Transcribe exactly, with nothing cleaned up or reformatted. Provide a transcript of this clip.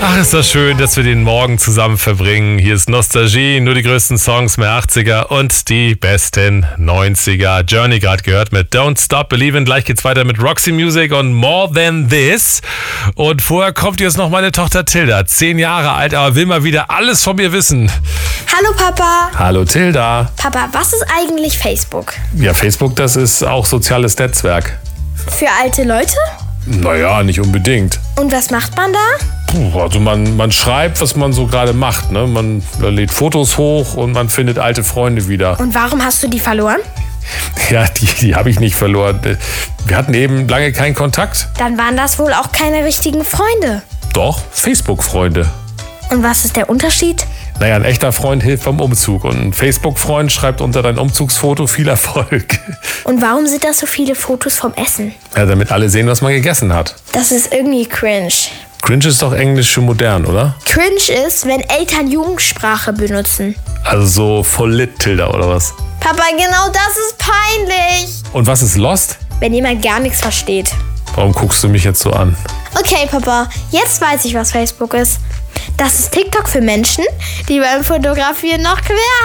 Ach, ist das schön, dass wir den Morgen zusammen verbringen. Hier ist Nostalgie, nur die größten Songs mehr achtziger und die besten neunziger. Journey gerade gehört mit Don't Stop Believin'. Gleich geht's weiter mit Roxy Music und More Than This. Und vorher kommt jetzt noch meine Tochter Tilda, zehn Jahre alt, aber will mal wieder alles von mir wissen. Hallo Papa. Hallo Tilda. Papa, was ist eigentlich Facebook? Ja, Facebook, das ist auch soziales Netzwerk. Für alte Leute? Naja, nicht unbedingt. Und was macht man da? Puh, also man, man schreibt, was man so gerade macht. Ne? Man lädt Fotos hoch und man findet alte Freunde wieder. Und warum hast du die verloren? Ja, die, die habe ich nicht verloren. Wir hatten eben lange keinen Kontakt. Dann waren das wohl auch keine richtigen Freunde. Doch, Facebook-Freunde. Und was ist der Unterschied? Naja, ein echter Freund hilft beim Umzug und ein Facebook-Freund schreibt unter dein Umzugsfoto viel Erfolg. Und warum sind das so viele Fotos vom Essen? Ja, damit alle sehen, was man gegessen hat. Das ist irgendwie cringe. Cringe ist doch Englisch für modern, oder? Cringe ist, wenn Eltern Jugendsprache benutzen. Also so voll lit, Tilda, oder was? Papa, genau das ist peinlich. Und was ist Lost? Wenn jemand gar nichts versteht. Warum guckst du mich jetzt so an? Okay, Papa, jetzt weiß ich, was Facebook ist. Das ist TikTok für Menschen, die beim Fotografieren noch quer